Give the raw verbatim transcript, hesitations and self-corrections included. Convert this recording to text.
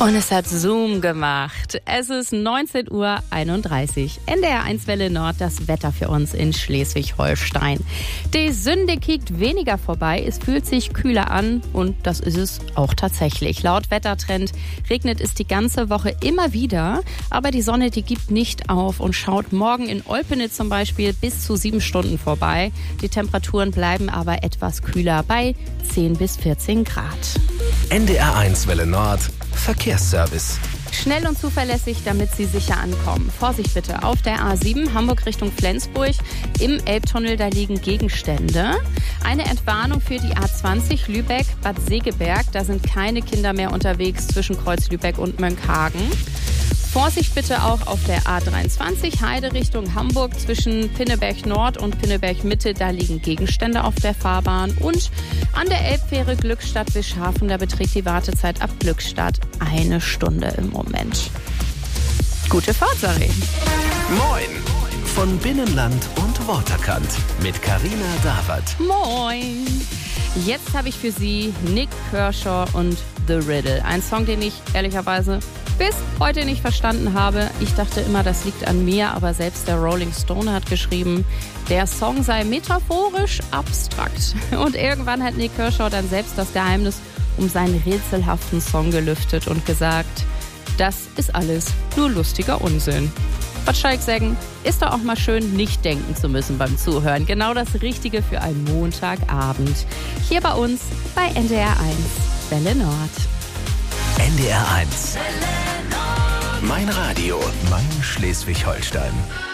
Und es hat Zoom gemacht. Es ist neunzehn Uhr einunddreißig. N D R eins Welle Nord, das Wetter für uns in Schleswig-Holstein. Die Sünde kiekt weniger vorbei, es fühlt sich kühler an und das ist es auch tatsächlich. Laut Wettertrend regnet es die ganze Woche immer wieder, aber die Sonne, die gibt nicht auf und schaut morgen in Olpenitz zum Beispiel bis zu sieben Stunden vorbei. Die Temperaturen bleiben aber etwas kühler bei zehn bis vierzehn Grad. N D R eins Welle Nord Verkehrsservice. Schnell und zuverlässig, damit Sie sicher ankommen. Vorsicht bitte, auf der A sieben Hamburg Richtung Flensburg. Im Elbtunnel, da liegen Gegenstände. Eine Entwarnung für die A zwanzig Lübeck, Bad Segeberg. Da sind keine Kinder mehr unterwegs zwischen Kreuz Lübeck und Mönckehagen. Vorsicht bitte auch auf der A dreiundzwanzig Heide Richtung Hamburg zwischen Pinneberg Nord und Pinneberg Mitte. Da liegen Gegenstände auf der Fahrbahn. Und an der Elbfähre Glückstadt Wischhafen, da beträgt die Wartezeit ab Glückstadt eine Stunde im Moment. Gute Fahrt, Sari. Moin! Von Binnenland und Waterkant mit Carina Dawert. Moin! Jetzt habe ich für Sie Nik Kershaw und The Riddle. Ein Song, den ich ehrlicherweise bis heute nicht verstanden habe. Ich dachte immer, das liegt an mir, aber selbst der Rolling Stone hat geschrieben, der Song sei metaphorisch abstrakt. Und irgendwann hat Nik Kershaw dann selbst das Geheimnis um seinen rätselhaften Song gelüftet und gesagt, das ist alles nur lustiger Unsinn. Was soll ich sagen? Ist doch auch mal schön, nicht denken zu müssen beim Zuhören. Genau das Richtige für einen Montagabend. Hier bei uns bei N D R eins Welle Nord. N D R eins. Mein Radio, mein Schleswig-Holstein.